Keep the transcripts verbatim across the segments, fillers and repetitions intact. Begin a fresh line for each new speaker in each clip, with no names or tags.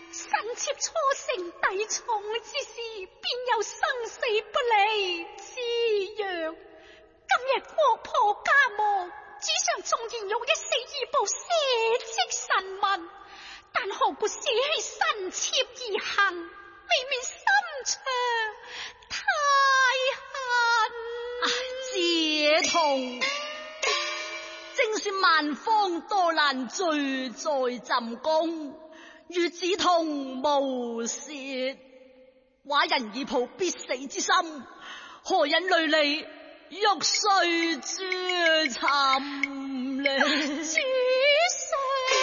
臣妾初承帝寵之事，便有生死不離之約。今日國破家亡，主上縱然用一死以報社稷臣民，但何故捨棄臣妾而行，未免心腸太恨。
姐同，正說萬方多難聚在朕宮，與子同無涉，寡人已抱必死之心，何忍累你玉碎誅尋呢？
主上，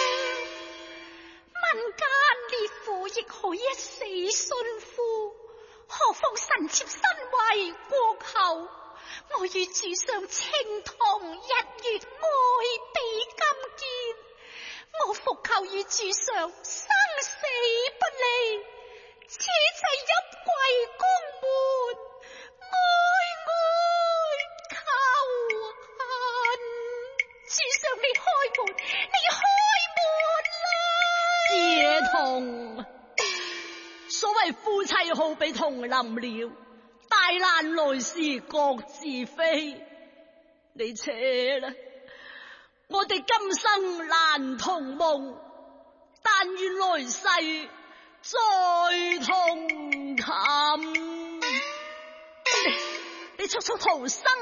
民間烈婦亦可一死殉夫，何況臣妾身為國后，我與主上情同一月，愛比金堅，我伏求與主上生死不離，此際入貴宮門，哀哀求恨。主上你開門，你開門啦！
姐同，所謂夫妻好比同林鳥，大難來時各自飛。你扯啦，我哋今生難同夢，但願來世再同寢。你你速速逃生！